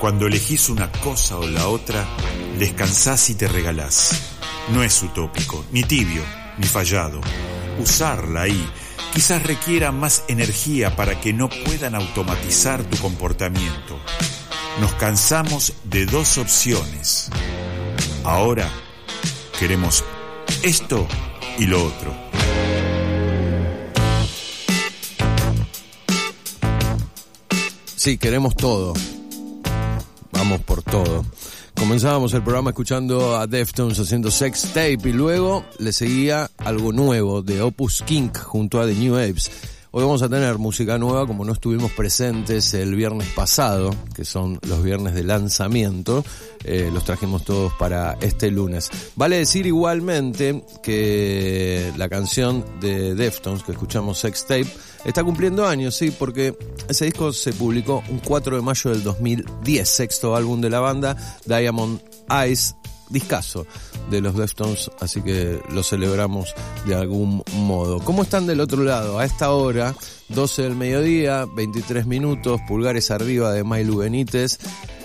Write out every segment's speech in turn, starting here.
Cuando elegís una cosa o la otra, descansás y te regalás. No es utópico, ni tibio, ni fallado. Usarla ahí quizás requiera más energía para que no puedan automatizar tu comportamiento. Nos cansamos de dos opciones. Ahora queremos esto y lo otro. Sí, queremos todo. Vamos por todo. Comenzábamos el programa escuchando a Deftones haciendo Sex Tape y luego le seguía algo nuevo de Opus Kink junto a The New Apes. Hoy vamos a tener música nueva como no estuvimos presentes el viernes pasado, que son los viernes de lanzamiento, los trajimos todos para este lunes. Vale decir igualmente que la canción de Deftones que escuchamos, Sex Tape, está cumpliendo años, sí, porque ese disco se publicó un 4 de mayo del 2010, sexto álbum de la banda, Diamond Eyes, discazo de los Deftones, así que lo celebramos de algún modo. ¿Cómo están del otro lado? A esta hora, 12 del mediodía, 23 minutos, pulgares arriba de Mailu Benítez.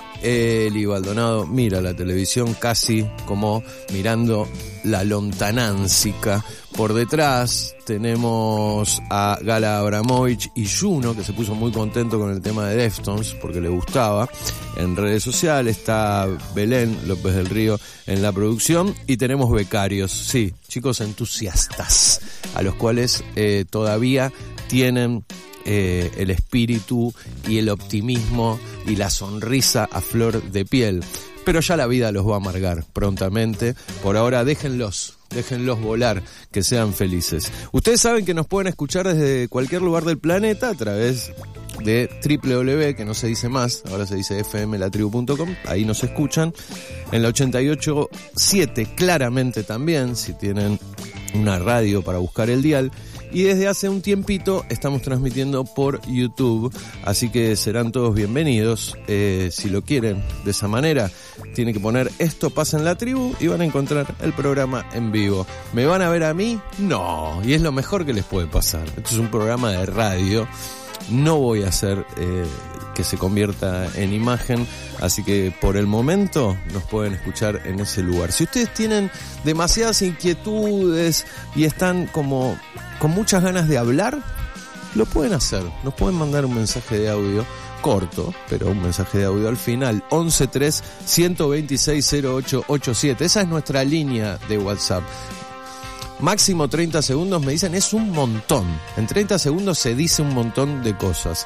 Eli Baldonado mira la televisión casi como mirando la lontanansica. Por detrás tenemos a Gala Abramovich y Juno, que se puso muy contento con el tema de Deftones porque le gustaba. En redes sociales está Belén López del Río en la producción y tenemos becarios, sí, chicos entusiastas, a los cuales todavía tienen el espíritu y el optimismo y la sonrisa a flor de piel. Pero ya la vida los va a amargar prontamente. Por ahora déjenlos volar, que sean felices. Ustedes saben que nos pueden escuchar desde cualquier lugar del planeta a través de www, que no se dice más, ahora se dice fmlatribu.com, ahí nos escuchan. En la 88.7 claramente también, si tienen una radio para buscar el dial. Y desde hace un tiempito estamos transmitiendo por YouTube, así que serán todos bienvenidos. Si lo quieren de esa manera, tienen que poner Esto pasa en la tribu y van a encontrar el programa en vivo. ¿Me van a ver a mí? No, y es lo mejor que les puede pasar. Esto es un programa de radio, no voy a hacer que se convierta en imagen, así que por el momento nos pueden escuchar en ese lugar. Si ustedes tienen demasiadas inquietudes y están como con muchas ganas de hablar, lo pueden hacer. Nos pueden mandar un mensaje de audio corto, pero un mensaje de audio al final, 1131260887. Esa es nuestra línea de WhatsApp. Máximo 30 segundos, me dicen, es un montón. En 30 segundos se dice un montón de cosas.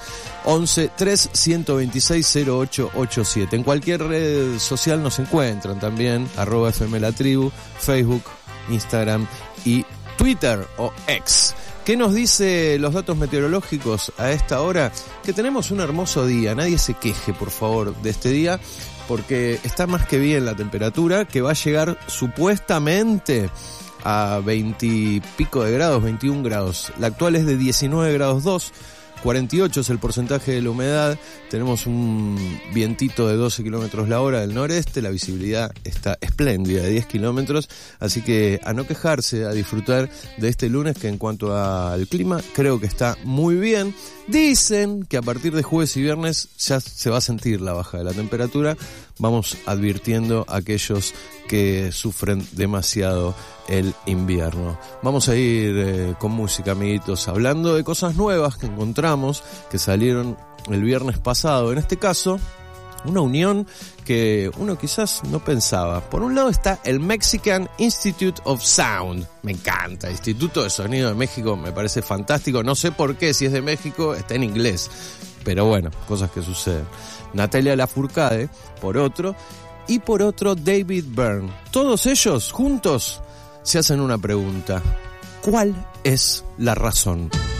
1131260887. En cualquier red social nos encuentran también, @fmlatribu, Facebook, Instagram y Twitter o X. ¿Qué nos dice los datos meteorológicos a esta hora? Que tenemos un hermoso día. Nadie se queje, por favor, de este día, porque está más que bien la temperatura, que va a llegar supuestamente a 20 y pico de grados, 21 grados. La actual es de 19 grados 2. 48 es el porcentaje de la humedad, tenemos un vientito de 12 kilómetros la hora del noreste, la visibilidad está espléndida de 10 kilómetros, así que a no quejarse, a disfrutar de este lunes que en cuanto al clima creo que está muy bien. Dicen que a partir de jueves y viernes ya se va a sentir la baja de la temperatura, vamos advirtiendo a aquellos que sufren demasiado el invierno. Vamos a ir con música, amiguitos, hablando de cosas nuevas que encontramos, que salieron el viernes pasado. En este caso, una unión que uno quizás no pensaba. Por un lado está el Mexican Institute of Sound. Me encanta, Instituto de Sonido de México, me parece fantástico. No sé por qué, si es de México, está en inglés. Pero bueno, cosas que suceden. Natalia Lafourcade, por otro, y por otro David Byrne. Todos ellos juntos se hacen una pregunta: ¿cuál es la razón?